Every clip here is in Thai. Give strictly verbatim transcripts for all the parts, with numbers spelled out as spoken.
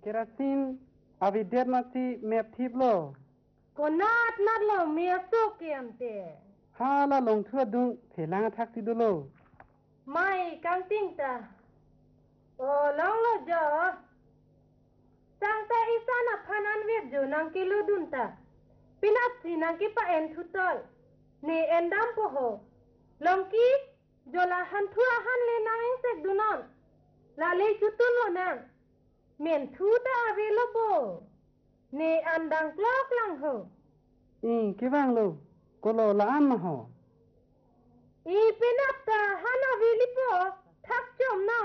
Kerasin avidet mati map tip lo ก็นาดนัดเราเมียโซเกียมเตะ hala long thua dung thelang thak ti dulo ไม่กังติ้งตาโอ้ลองlo jo จังแต่อีสานพนันเวทjoนางกิโลดุนตาปินับสีนางกิปะเอ็นทุตอยนี่เอ็นดัมโปโฮลองกีjo la han thua han le nang insek dunon la le chutun lo nang men thu ta available นี่อันดังกลอกลังโห in kiwang lo kolo la an ma ho อีปินับตาฮันอาวิลิโปทักจอมนอน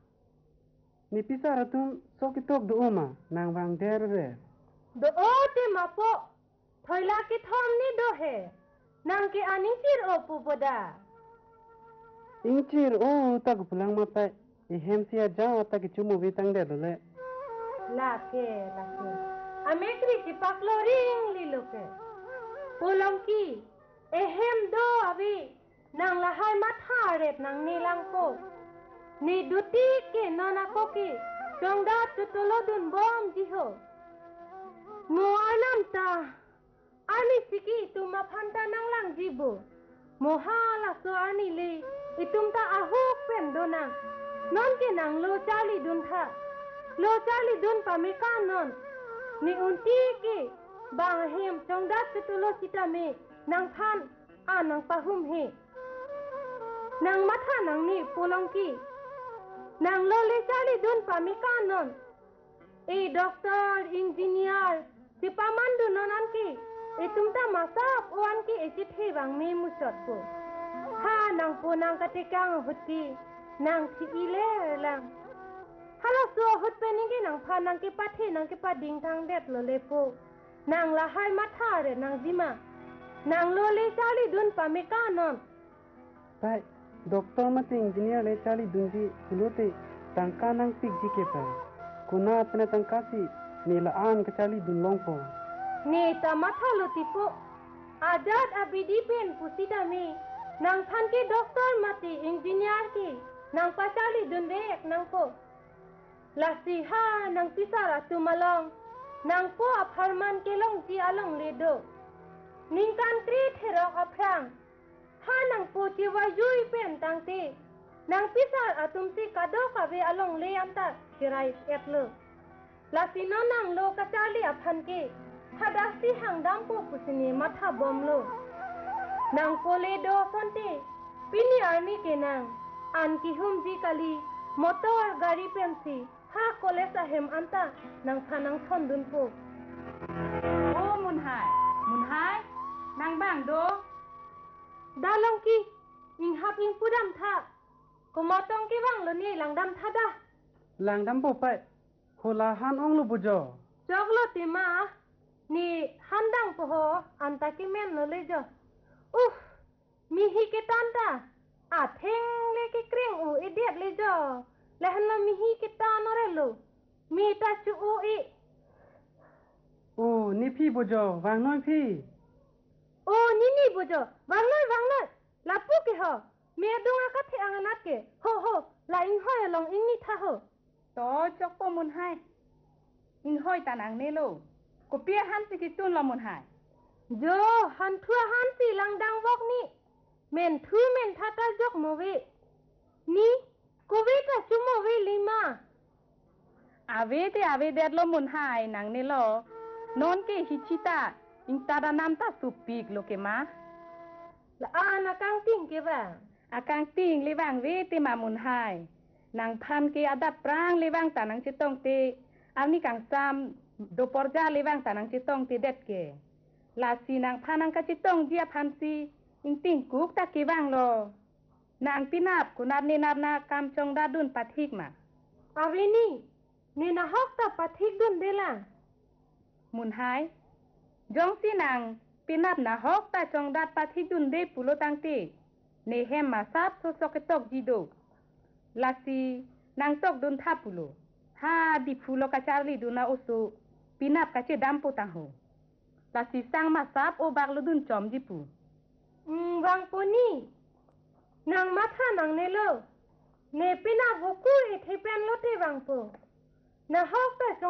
ni pisara tum sokitok du uma nang wang der re ดโอเตมาโปถอยลากิทอมนี่โดเฮนางกิอานิจิรโอปูปดา inchir o tak pulang ma pa i hem sia ja ta ki chumu vi tang de le ลาเกลาเกอเมกริจิปักโลริงลิโลเกโปลองกีเอเฮมโดอวินางละให้มัดหาเร็บนางนีลังโกนี่ดุติเกนอนาโกกีจงดาจุตโลดุนบอมจิโฮมัวน้ำตาอันนี้สิกีตุมาพันตานางลังจิบุโมฮาลาโซอันนี้เลยอิตุมตาอาฮูกเป็นโดนังนอนเกนางโลจาลีดุนทาโลจาลีดุนปามิกานอนนี่อุนตีกีบางเฮมจงดาจุตโลสิตาเมนางพันอ่านางปะหุมเฮนางมัทานางนี่ปูลองกีนางโลเลจาลีดุนปามิกานอนเอด็อกเตอร์อินจิเนียร์สิปามันดุนนันกีเอตุมตามาซาบอวันกีเอจิตเฮวังมีมุสดปูฮานางปูนางกติกังหุดกีนางชีอีเลลังฮัลโหลสัวหุดเป็นนี่นางพานางกีปัทเฮนางกีปัดดิ่งทางเด็ดโลเลปูนางละให้มัทาเรนางจิมานางโลเลจาลีดุนปามิกานอน pai doctor mati engineer le chali dungi kulote tangka nang pik ji ke pai kuna apne tangka si ni la an ka chali dun long po นี่ตามัทาลุติโปอาดัดอบิดีเป็นปุสิดามีนางพันกีด็อกเตอร์มาติอินจิเนียร์กีนางปัจจาลีดุนเดกนางโปลาสิฮานางพิสาราตุมาลองนางโปอพาร์มันเกลงจีอาลงเลโดนิงกันตรีเทรอกอพรังฮานางโปจิวายุยเป็นตังตีนางพิสาราตุมสิกาโดกาเวอาลงเลอันตาคิไรเอตเลลาสินานางโลกาจาลีอพันกีถ้าดักสิหังดัมปูปุสินีมัทาบอมโลนางโกเลโดสันติปินีอาร์มีเกนางอันกิฮุมจีกาลีมอเตอร์การีเพนซีฮาโกเลสาเฮมอันตานางพานังทอนดุนปูโอ้มุนหายมุนหายนางบ้างโดดาลงกีอิงฮับอิงปูดัมท่าก็มาตองกีวังลนี่หลังดัมท่าดา lang dam po pai khola han ong lu bujo จอกโลติมานี่ฮันดังปะโหอันตะกิเมนโนเลจอุ๊ฟมีฮิกิตันตาอาเทงเลกิกริงอูอีเดียดเลจและฮันละมีฮิกิตานอเรโลมีตาจูอูอี o ni phi bujo wang noi phi โอ้นี่นี่บุจวังเลยวังเลยลาปุกิเหรอเมียดงอากัดที่อังนัดเกโฮโฮลาอิงห้อยลองอิงนี่ท่าเหรอโตจกปมุนหายอิงห้อยตานางเนโลกูเปียหันสิกิตุนละมุนหายโยหันทั่วหันสีลังดังวอกนี่เมนทูเมนทัตาจกโมเวนี่กูเวกะชุโมเวลิมาอาเวเตอาเวเดดละมุนหายนางเนโลนอนเกฮิชิตาอิงตาดานามตาสุปีกโลเกมาละอานากังติงเกว่าอากังติงลิวังเวติมามุนหายนางพันเกอดัดปรางลิวังตานางจิตองเตอานี่กังซามdo porja liwang tanang citong ti det ke la sinang phanang ka citong dia phansi ingting kuk ta kiwang lo nang pinap kunat ni nap na kam chong da dun pathik ma avini ni na hok ta pathik dun delang mun hai jong sinang pinap na hok ta chong da pathik dun de pulo tang ti ne hem ma sap so soketok jido la si nang tok dun tha pulo ha di pulo ka charli duna usu pinap kace dampo taho la si sang masap o baglo dun chom jipu um wang poni nang matha nang ne lo ne pinap goku e thepen lo te wang po na hok ta